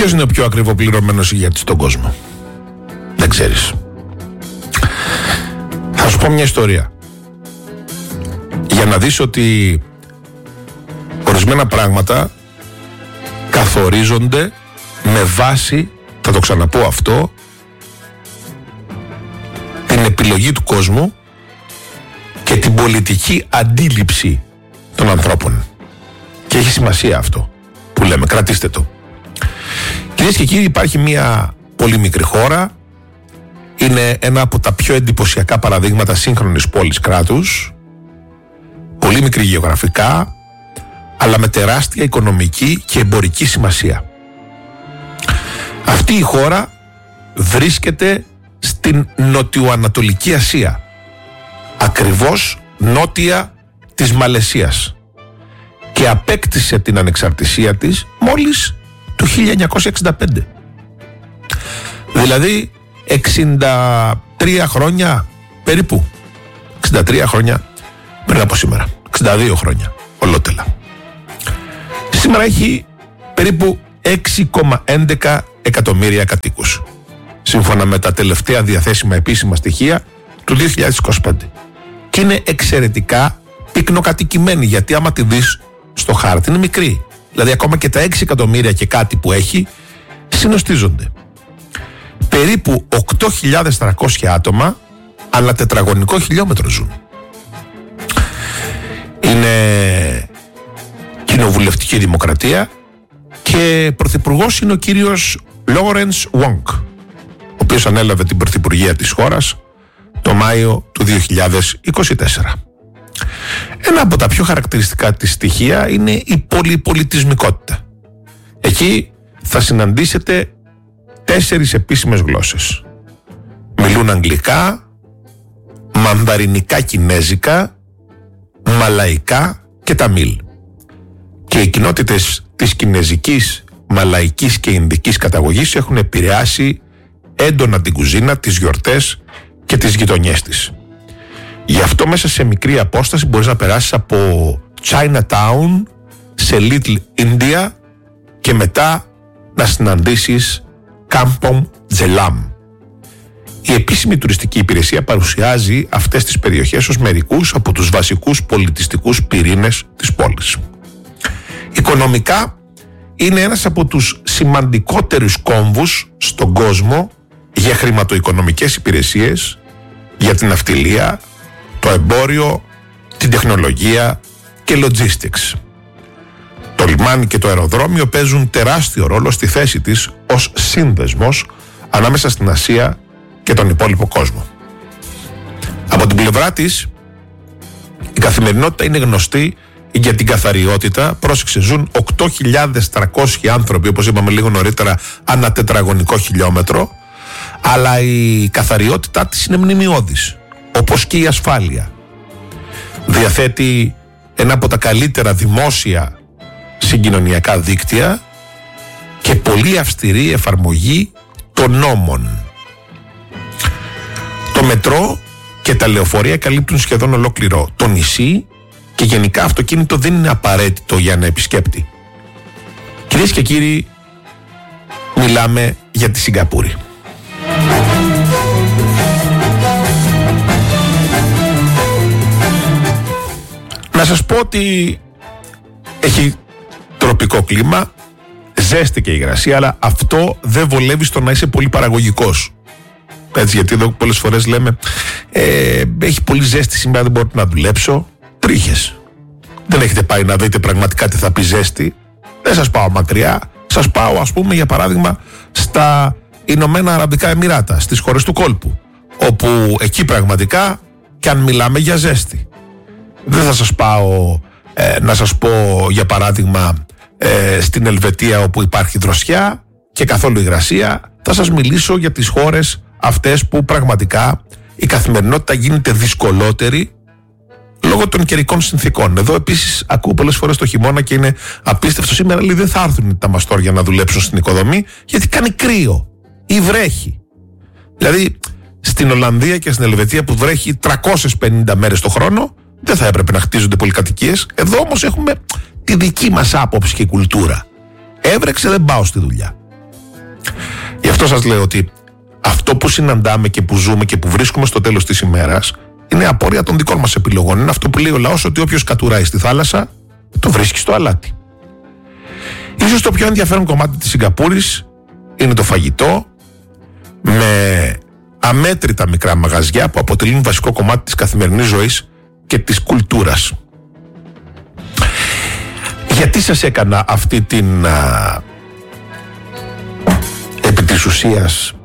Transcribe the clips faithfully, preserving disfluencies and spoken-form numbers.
Ποιος είναι ο πιο ακριβοπληρωμένος ηγέτης στον κόσμο? Δεν ξέρεις. Θα σου πω μια ιστορία για να δεις ότι ορισμένα πράγματα καθορίζονται με βάση, θα το ξαναπώ αυτό, την επιλογή του κόσμου και την πολιτική αντίληψη των ανθρώπων. Και έχει σημασία αυτό που λέμε, κρατήστε το. Κυρίες και κύριοι, υπάρχει μια πολύ μικρή χώρα, είναι ένα από τα πιο εντυπωσιακά παραδείγματα σύγχρονης πόλης κράτους, πολύ μικρή γεωγραφικά, αλλά με τεράστια οικονομική και εμπορική σημασία. Αυτή η χώρα βρίσκεται στην Νοτιοανατολική Ασία, ακριβώς νότια της Μαλαισίας, και απέκτησε την ανεξαρτησία της μόλις το χίλια εννιακόσια εξήντα πέντε. Δηλαδή εξήντα τρία χρόνια περίπου, εξήντα τρία χρόνια πριν από σήμερα, εξήντα δύο χρόνια ολότελα. Σήμερα έχει περίπου έξι κόμμα έντεκα εκατομμύρια κατοίκους, σύμφωνα με τα τελευταία διαθέσιμα επίσημα στοιχεία του δύο χιλιάδες είκοσι πέντε. Και είναι εξαιρετικά πυκνοκατοικημένη, γιατί άμα τη δεις στο χάρτη είναι μικρή. Δηλαδή ακόμα και τα έξι εκατομμύρια και κάτι που έχει συνοστίζονται. Περίπου οκτώ χιλιάδες τριακόσια άτομα ανά τετραγωνικό χιλιόμετρο ζουν. Είναι κοινοβουλευτική δημοκρατία και πρωθυπουργός είναι ο κύριος Λόρενς Βόνγκ, ο οποίος ανέλαβε την πρωθυπουργία της χώρας το Μάιο του δύο χιλιάδες είκοσι τέσσερα. Ένα από τα πιο χαρακτηριστικά της στοιχεία είναι η πολυπολιτισμικότητα. Εκεί θα συναντήσετε τέσσερις επίσημες γλώσσες. Μιλούν αγγλικά, μανδαρινικά κινέζικα, μαλαϊκά και ταμίλ. Και οι κοινότητες της κινέζικης, μαλαϊκής και ινδικής καταγωγής έχουν επηρεάσει έντονα την κουζίνα, τις γιορτές και τις γειτονιές της. Γι' αυτό μέσα σε μικρή απόσταση μπορείς να περάσεις από Chinatown σε Little India και μετά να συναντήσεις Kampong Glam. Η επίσημη τουριστική υπηρεσία παρουσιάζει αυτές τις περιοχές ως μερικούς από τους βασικούς πολιτιστικούς πυρήνες της πόλης. Οικονομικά είναι ένας από τους σημαντικότερους κόμβους στον κόσμο για χρηματοοικονομικές υπηρεσίες, για την ναυτιλία, το εμπόριο, την τεχνολογία και logistics. Το λιμάνι και το αεροδρόμιο παίζουν τεράστιο ρόλο στη θέση της ως σύνδεσμος ανάμεσα στην Ασία και τον υπόλοιπο κόσμο. Από την πλευρά της, η καθημερινότητα είναι γνωστή για την καθαριότητα. Πρόσεξε, ζουν οκτώ χιλιάδες τριακόσιοι άνθρωποι, όπως είπαμε λίγο νωρίτερα, ανά τετραγωνικό χιλιόμετρο, αλλά η καθαριότητά της είναι μνημιώδης, όπως και η ασφάλεια. Διαθέτει ένα από τα καλύτερα δημόσια συγκοινωνιακά δίκτυα και πολύ αυστηρή εφαρμογή των νόμων. Το μετρό και τα λεωφορεία καλύπτουν σχεδόν ολόκληρο το νησί και γενικά αυτοκίνητο δεν είναι απαραίτητο για ένα επισκέπτη. Κυρίες και κύριοι, μιλάμε για τη Σιγκαπούρη. Να σας πω ότι έχει τροπικό κλίμα, ζέστη και υγρασία, αλλά αυτό δεν βολεύει στο να είσαι πολύ παραγωγικός. Έτσι, γιατί εδώ πολλές φορές λέμε ε, έχει πολύ ζέστη σήμερα, δεν μπορώ να δουλέψω. Τρίχες. Δεν έχετε πάει να δείτε πραγματικά τι θα πει ζέστη. Δεν σας πάω μακριά. Σας πάω, ας πούμε, για παράδειγμα, στα Ηνωμένα Αραβικά Εμιράτα, στις χώρες του κόλπου, όπου εκεί πραγματικά και αν μιλάμε για ζέστη. Δεν θα σας πάω ε, να σας πω για παράδειγμα ε, στην Ελβετία, όπου υπάρχει δροσιά και καθόλου υγρασία. Θα σας μιλήσω για τις χώρες αυτές που πραγματικά η καθημερινότητα γίνεται δυσκολότερη λόγω των καιρικών συνθήκων. Εδώ επίσης ακούω πολλές φορές το χειμώνα και είναι απίστευτο. Σήμερα λέει δεν θα έρθουν τα μαστόρια να δουλέψουν στην οικοδομή γιατί κάνει κρύο ή βρέχει. Δηλαδή στην Ολλανδία και στην Ελβετία που βρέχει τριακόσιες πενήντα μέρες το χρόνο δεν θα έπρεπε να χτίζονται πολυκατοικίες. Εδώ όμως έχουμε τη δική μας άποψη και κουλτούρα. Έβρεξε, δεν πάω στη δουλειά. Γι' αυτό σας λέω ότι αυτό που συναντάμε και που ζούμε και που βρίσκουμε στο τέλος της ημέρας είναι απόρρια των δικών μας επιλογών. Είναι αυτό που λέει ο λαός, ότι όποιος κατουράει στη θάλασσα το βρίσκει στο αλάτι. Ίσως το πιο ενδιαφέρον κομμάτι της Σιγκαπούρης είναι το φαγητό, με αμέτρητα μικρά μαγαζιά που αποτελούν βασικό κομμάτι της καθημερινής ζωής και της κουλτούρας. Γιατί σας έκανα αυτή την α, επί της ουσίας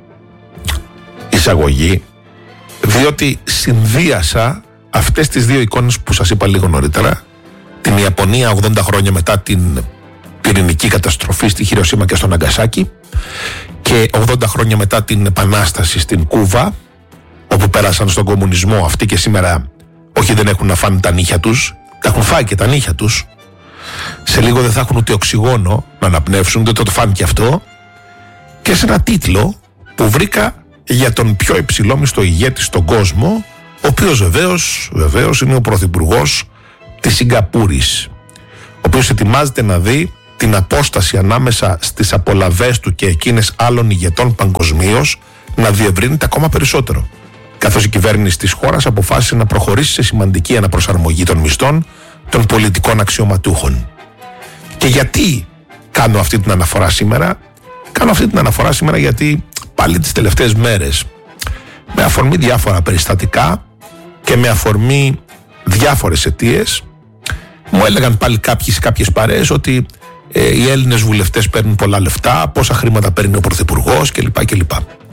εισαγωγή? Διότι συνδύασα αυτές τις δύο εικόνες που σας είπα λίγο νωρίτερα, την Ιαπωνία ογδόντα χρόνια μετά την πυρηνική καταστροφή στη Χιροσίμα και στο Ναγκασάκι, και ογδόντα χρόνια μετά την επανάσταση στην Κούβα, όπου πέρασαν στον κομμουνισμό αυτοί και σήμερα όχι δεν έχουν να φάνε τα νύχια τους, τα έχουν φάει και τα νύχια τους. Σε λίγο δεν θα έχουν ούτε οξυγόνο να αναπνεύσουν, δεν το φάνε και αυτό. Και σε ένα τίτλο που βρήκα για τον πιο υψηλόμισθο ηγέτη στον κόσμο, ο οποίος βεβαίως, βεβαίως είναι ο πρωθυπουργός της Σιγκαπούρης, ο οποίος ετοιμάζεται να δει την απόσταση ανάμεσα στις απολαβές του και εκείνες άλλων ηγετών παγκοσμίως να διευρύνεται ακόμα περισσότερο, καθώς η κυβέρνηση της χώρας αποφάσισε να προχωρήσει σε σημαντική αναπροσαρμογή των μισθών των πολιτικών αξιωματούχων. Και γιατί κάνω αυτή την αναφορά σήμερα? Κάνω αυτή την αναφορά σήμερα γιατί πάλι τις τελευταίες μέρες, με αφορμή διάφορα περιστατικά και με αφορμή διάφορες αιτίες, μου έλεγαν πάλι κάποιοι σε κάποιες παρέες ότι ε, οι Έλληνες βουλευτές παίρνουν πολλά λεφτά, πόσα χρήματα παίρνει ο πρωθυπουργός κλπ. κλπ.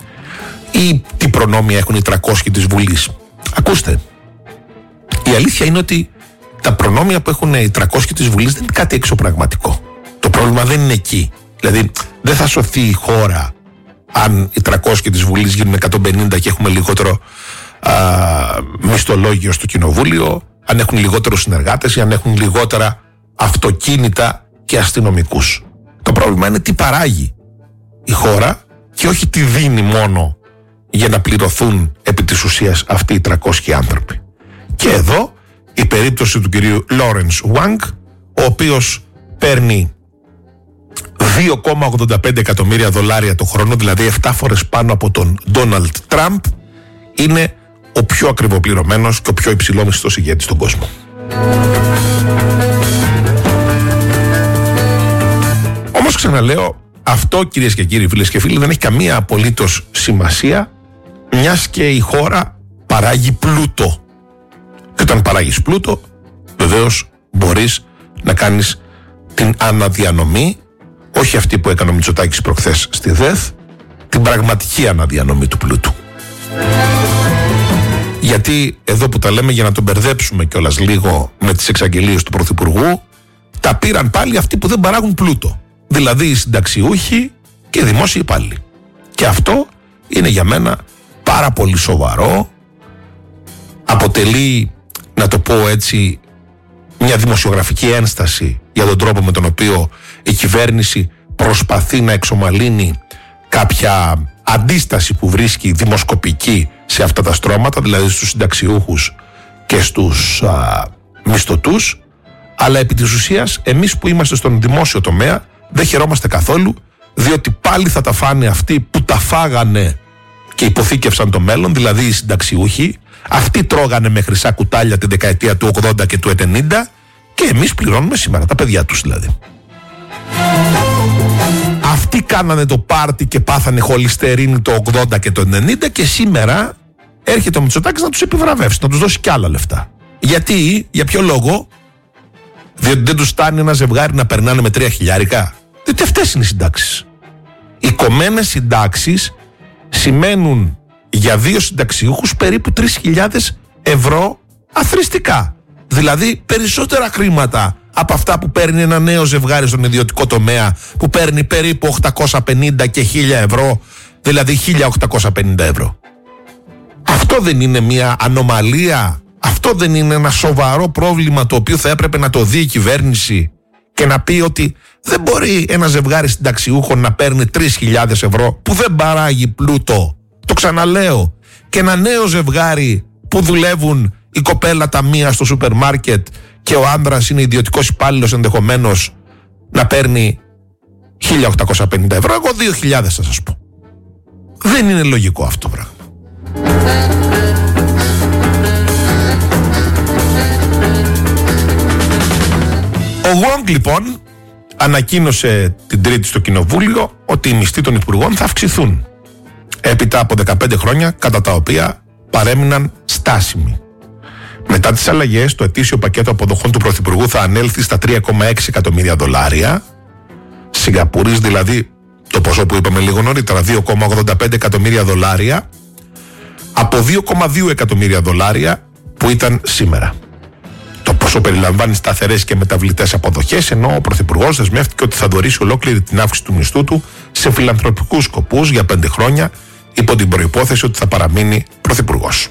Ή τι προνόμια έχουν οι τριακόσιοι της Βουλής. Ακούστε, η αλήθεια είναι ότι τα προνόμια που έχουν οι τριακόσιοι της Βουλής δεν είναι κάτι εξωπραγματικό. Το πρόβλημα δεν είναι εκεί. Δηλαδή δεν θα σωθεί η χώρα αν οι τριακόσιοι της Βουλής γίνουν εκατόν πενήντα και έχουμε λιγότερο α, μισθολόγιο στο κοινοβούλιο, αν έχουν λιγότερους συνεργάτες ή αν έχουν λιγότερα αυτοκίνητα και αστυνομικούς. Το πρόβλημα είναι τι παράγει η χώρα και όχι τι δίνει μόνο για να πληρωθούν επί της ουσίας αυτοί οι τριακόσιοι άνθρωποι. Και εδώ η περίπτωση του κυρίου Lawrence Wang, ο οποίος παίρνει δύο κόμμα ογδόντα πέντε εκατομμύρια δολάρια το χρόνο, δηλαδή επτά φορές πάνω από τον Ντόναλντ Τραμπ, είναι ο πιο ακριβοπληρωμένος και ο πιο υψηλόμισθος ηγέτης στον κόσμο. Όμως ξαναλέω, αυτό κυρίες και κύριοι, φίλες και φίλοι, δεν έχει καμία απολύτως σημασία, μιας και η χώρα παράγει πλούτο. Και όταν παράγεις πλούτο, βεβαίως μπορείς να κάνεις την αναδιανομή, όχι αυτή που έκανε ο Μητσοτάκης προχθές στη ΔΕΘ, την πραγματική αναδιανομή του πλούτου. Γιατί εδώ που τα λέμε, για να τον μπερδέψουμε κιόλας λίγο με τις εξαγγελίες του Πρωθυπουργού, τα πήραν πάλι αυτοί που δεν παράγουν πλούτο. Δηλαδή οι συνταξιούχοι και οι δημόσιοι υπάλληλοι. Και αυτό είναι για μένα πάρα πολύ σοβαρό. Αποτελεί, να το πω έτσι, μια δημοσιογραφική ένσταση για τον τρόπο με τον οποίο η κυβέρνηση προσπαθεί να εξομαλύνει κάποια αντίσταση που βρίσκει δημοσκοπική σε αυτά τα στρώματα, δηλαδή στους συνταξιούχους και στους α, μισθωτούς. Αλλά επί της ουσίας εμείς που είμαστε στον δημόσιο τομέα δεν χαιρόμαστε καθόλου, διότι πάλι θα τα φάνε αυτοί που τα φάγανε και υποθήκευσαν το μέλλον, δηλαδή οι συνταξιούχοι. Αυτοί τρώγανε με χρυσά κουτάλια την δεκαετία του ογδόντα και του ενενήντα και εμείς πληρώνουμε σήμερα, τα παιδιά τους δηλαδή. Αυτοί κάνανε το πάρτι και πάθανε χολυστερίνη το ογδόντα και το ενενήντα και σήμερα έρχεται ο Μητσοτάκης να τους επιβραβεύσει, να τους δώσει κι άλλα λεφτά. Γιατί, για ποιο λόγο? Διότι δεν τους φτάνει ένα ζευγάρι να περνάνε με τρία χιλιάρικα. Διότι αυτές είναι οι συντάξεις. Οι κομμένες συντάξεις σημαίνουν για δύο συνταξιούχους περίπου τρεις χιλιάδες ευρώ αθροιστικά. Δηλαδή περισσότερα χρήματα από αυτά που παίρνει ένα νέο ζευγάρι στον ιδιωτικό τομέα, που παίρνει περίπου οκτακόσια πενήντα και χίλια ευρώ, δηλαδή χίλια οκτακόσια πενήντα ευρώ. Αυτό δεν είναι μια ανομαλία? Αυτό δεν είναι ένα σοβαρό πρόβλημα το οποίο θα έπρεπε να το δει η κυβέρνηση και να πει ότι δεν μπορεί ένα ζευγάρι συνταξιούχων να παίρνει τρεις χιλιάδες ευρώ που δεν παράγει πλούτο? Το ξαναλέω. Και ένα νέο ζευγάρι που δουλεύουν, η κοπέλα ταμεία στο σούπερ μάρκετ και ο άνδρας είναι ιδιωτικός υπάλληλος, ενδεχομένως να παίρνει χίλια οκτακόσια πενήντα ευρώ, εγώ δύο χιλιάδες θα σας πω. Δεν είναι λογικό αυτό το πράγμα. Ο Wong λοιπόν ανακοίνωσε την Τρίτη στο Κοινοβούλιο ότι οι μισθοί των υπουργών θα αυξηθούν έπειτα από δεκαπέντε χρόνια, κατά τα οποία παρέμειναν στάσιμοι. Μετά τις αλλαγές, το ετήσιο πακέτο αποδοχών του Πρωθυπουργού θα ανέλθει στα τρία κόμμα έξι εκατομμύρια δολάρια, Σιγκαπούρης δηλαδή, το ποσό που είπαμε λίγο νωρίτερα, δύο κόμμα ογδόντα πέντε εκατομμύρια δολάρια, από δύο κόμμα δύο εκατομμύρια δολάρια που ήταν σήμερα. Το ποσό περιλαμβάνει σταθερές και μεταβλητές αποδοχές, ενώ ο Πρωθυπουργός δεσμεύτηκε ότι θα δωρήσει ολόκληρη την αύξηση του μισθού του σε φιλανθρωπικούς σκοπούς για πέντε χρόνια, υπό την προϋπόθεση ότι θα παραμείνει Πρωθυπουργός.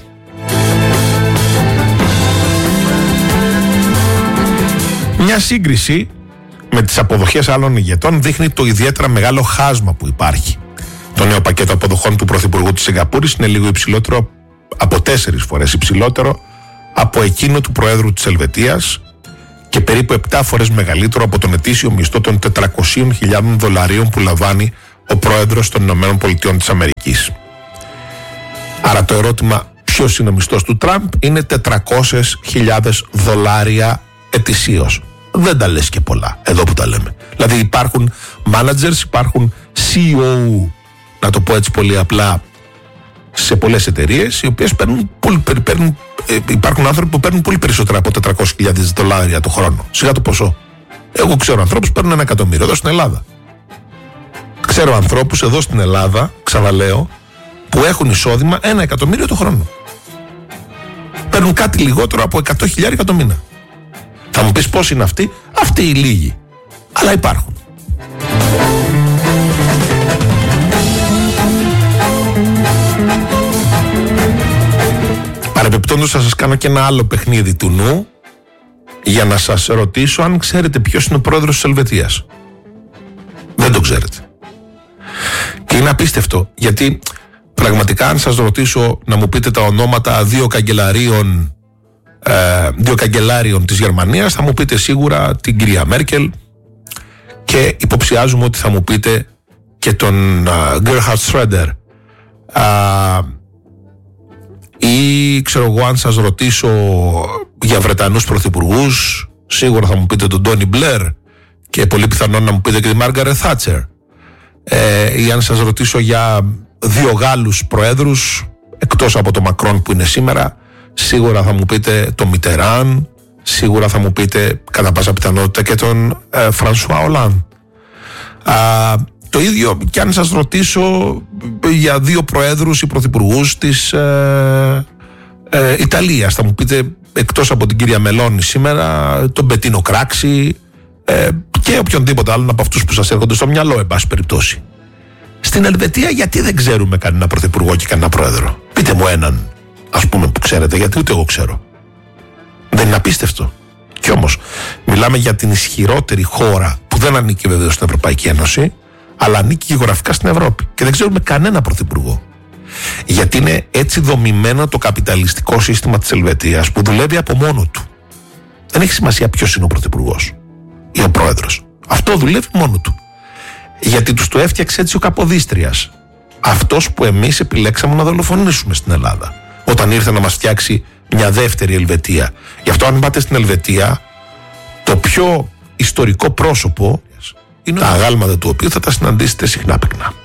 Μια σύγκριση με τις αποδοχές άλλων ηγετών δείχνει το ιδιαίτερα μεγάλο χάσμα που υπάρχει. Το νέο πακέτο αποδοχών του Πρωθυπουργού της Σιγκαπούρης είναι λίγο υψηλότερο, από τέσσερις φορές υψηλότερο από εκείνο του Προέδρου της Ελβετίας και περίπου επτά φορές μεγαλύτερο από τον ετήσιο μισθό των τετρακόσιες χιλιάδες δολαρίων που λαμβάνει ο Πρόεδρος των Ηνωμένων Πολιτειών της Αμερικής. Άρα το ερώτημα ποιος είναι ο μισθός του Τραμπ είναι τετρακόσιες χιλιάδες δολάρια ετησίως. Δεν τα λες και πολλά εδώ που τα λέμε. Δηλαδή υπάρχουν managers, υπάρχουν σι ι ο, να το πω έτσι πολύ απλά, σε πολλές εταιρείες, οι οποίες παίρνουν, πολύ, παίρνουν, ε, υπάρχουν άνθρωποι που παίρνουν πολύ περισσότερα από τετρακόσιες χιλιάδες δολάρια το χρόνο. Σιγά το ποσό. Εγώ ξέρω ανθρώπους που παίρνουν ένα εκατομμύριο εδώ στην Ελλάδα. Ξέρω ανθρώπους εδώ στην Ελλάδα, ξαναλέω, που έχουν εισόδημα ένα εκατομμύριο το χρόνο. Παίρνουν κάτι λιγότερο από εκατό χιλιάδες το μήνα. Θα μου πεις πώς είναι αυτοί, αυτοί οι λίγοι. Αλλά υπάρχουν. Παρεμπιπτόντως θα σας κάνω και ένα άλλο παιχνίδι του νου για να σας ρωτήσω αν ξέρετε ποιος είναι ο πρόεδρος της Ελβετίας. Δεν το ξέρετε. Και είναι απίστευτο, γιατί πραγματικά αν σας ρωτήσω να μου πείτε τα ονόματα δύο καγκελαρίων ε, δύο καγκελάριων της Γερμανίας, θα μου πείτε σίγουρα την κυρία Μέρκελ και υποψιάζουμε ότι θα μου πείτε και τον Γκέρχαρτ Σρέντερ. Ή ξέρω εγώ, αν σας ρωτήσω για Βρετανούς πρωθυπουργούς, σίγουρα θα μου πείτε τον Τόνι Μπλερ και πολύ πιθανόν να μου πείτε και τη Μάργαρετ Θάτσερ. Ε, ή αν σας ρωτήσω για δύο Γάλλους προέδρους, εκτός από τον Μακρόν που είναι σήμερα, σίγουρα θα μου πείτε τον Μιτεράν, σίγουρα θα μου πείτε κατά πάσα πιθανότητα και τον ε, Φρανσουά Ολάν. Το ίδιο και αν σας ρωτήσω για δύο προέδρους ή πρωθυπουργούς της ε, ε, Ιταλίας, θα μου πείτε εκτός από την κυρία Μελώνη σήμερα τον Μπετίνο Κράξι ε, και οποιονδήποτε άλλον από αυτούς που σας έρχονται στο μυαλό, εν πάση περιπτώσει. Στην Ελβετία γιατί δεν ξέρουμε κανένα πρωθυπουργό και κανένα πρόεδρο? Πείτε μου έναν, ας πούμε, που ξέρετε, γιατί ούτε εγώ ξέρω. Δεν είναι απίστευτο? Κι όμως μιλάμε για την ισχυρότερη χώρα που δεν ανήκει βεβαίως στην Ευρωπαϊκή Ένωση, αλλά ανήκει γεωγραφικά στην Ευρώπη και δεν ξέρουμε κανένα πρωθυπουργό. Γιατί είναι έτσι δομημένο το καπιταλιστικό σύστημα της Ελβετίας που δουλεύει από μόνο του. Δεν έχει σημασία ποιος είναι ο πρωθυπουργός ή ο πρόεδρος. Αυτό δουλεύει μόνο του. Γιατί τους το έφτιαξε έτσι ο Καποδίστριας. Αυτός που εμείς επιλέξαμε να δολοφονήσουμε στην Ελλάδα, όταν ήρθε να μας φτιάξει μια δεύτερη Ελβετία. Γι' αυτό αν πάτε στην Ελβετία, το πιο ιστορικό πρόσωπο είναι τα αγάλματα του οποίου θα τα συναντήσετε συχνά πυκνά.